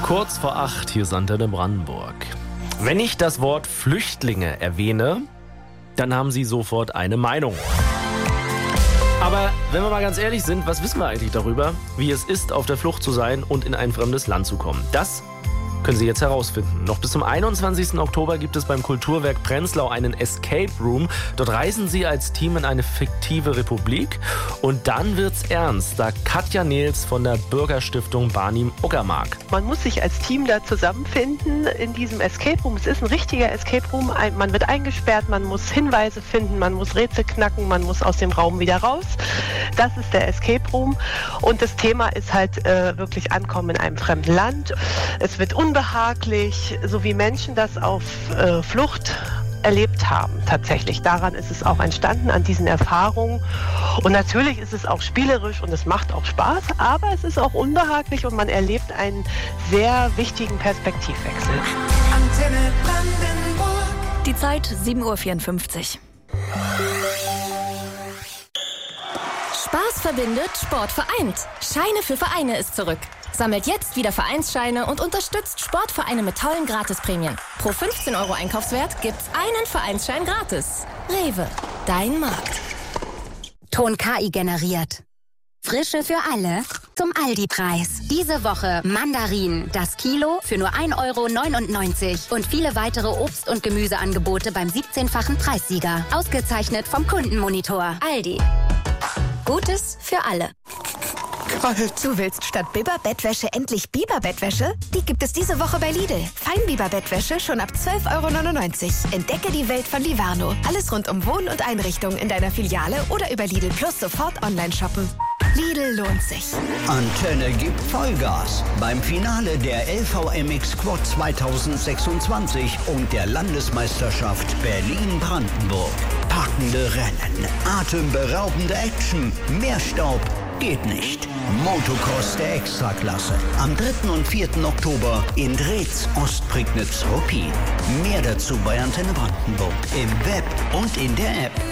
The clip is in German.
Kurz vor 8, hier ist Antenne Brandenburg. Wenn ich das Wort Flüchtlinge erwähne, dann haben Sie sofort eine Meinung. Aber wenn wir mal ganz ehrlich sind, was wissen wir eigentlich darüber, wie es ist, auf der Flucht zu sein und in ein fremdes Land zu kommen? Das können Sie jetzt herausfinden. Noch bis zum 21. Oktober gibt es beim Kulturwerk Prenzlau einen Escape Room. Dort reisen Sie als Team in eine fiktive Republik. Und dann wird's ernst, sagt Katja Nehls von der Bürgerstiftung Barnim Uckermark. Man muss sich als Team da zusammenfinden in diesem Escape Room. Es ist ein richtiger Escape Room. Man wird eingesperrt, man muss Hinweise finden, man muss Rätsel knacken, man muss aus dem Raum wieder raus. Das ist der Escape Room. Und das Thema ist halt wirklich Ankommen in einem fremden Land. Es wird unbehaglich, so wie Menschen das auf Flucht erlebt haben tatsächlich. Daran ist es auch entstanden, an diesen Erfahrungen. Und natürlich ist es auch spielerisch und es macht auch Spaß, aber es ist auch unbehaglich und man erlebt einen sehr wichtigen Perspektivwechsel. Antenne Brandenburg. Die Zeit 7:54 Uhr. Spaß verbindet, Sport vereint. Scheine für Vereine ist zurück. Sammelt jetzt wieder Vereinsscheine und unterstützt Sportvereine mit tollen Gratisprämien. Pro 15 € Einkaufswert gibt's einen Vereinsschein gratis. Rewe, dein Markt. Ton KI generiert. Frische für alle zum Aldi-Preis. Diese Woche Mandarinen, das Kilo für nur 1,99 € und viele weitere Obst- und Gemüseangebote beim 17-fachen Preissieger. Ausgezeichnet vom Kundenmonitor. Aldi. Gutes für alle. Du willst statt Biber-Bettwäsche endlich Biber-Bettwäsche? Die gibt es diese Woche bei Lidl. Feinbiber-Bettwäsche schon ab 12,99 €. Entdecke die Welt von Livarno. Alles rund um Wohn- und Einrichtung in deiner Filiale oder über Lidl Plus sofort online shoppen. Lidl lohnt sich. Antenne gibt Vollgas beim Finale der LVMX Quad 2026 und der Landesmeisterschaft Berlin-Brandenburg. Packende Rennen, atemberaubende Action, mehr Staub geht nicht. Motocross der Extraklasse. Am 3. und 4. Oktober in Drez, Ostprignitz, Ruppin. Mehr dazu bei Antenne Brandenburg. Im Web und in der App.